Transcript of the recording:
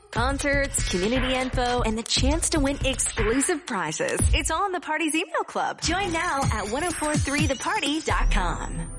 concerts, community info, and the chance to win exclusive prizes. It's all in the Party's email club. Join now at 1043theparty.com.